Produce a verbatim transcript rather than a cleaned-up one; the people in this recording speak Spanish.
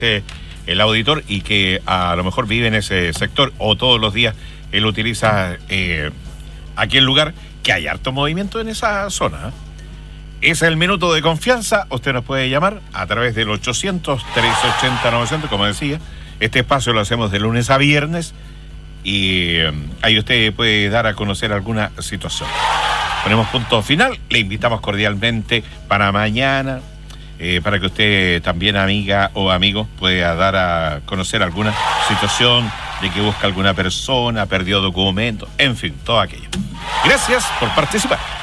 eh, el auditor y que a lo mejor vive en ese sector o todos los días él utiliza eh, aquel lugar, que hay harto movimiento en esa zona, ¿eh? Ese es el minuto de confianza. Usted nos puede llamar a través del ochocientos, trescientos ochenta, novecientos, como decía. Este espacio lo hacemos de lunes a viernes y eh, ahí usted puede dar a conocer alguna situación. Ponemos punto final. Le invitamos cordialmente para mañana, eh, para que usted también, amiga o amigo, pueda dar a conocer alguna situación de que busca alguna persona, perdió documentos, en fin, todo aquello. Gracias por participar.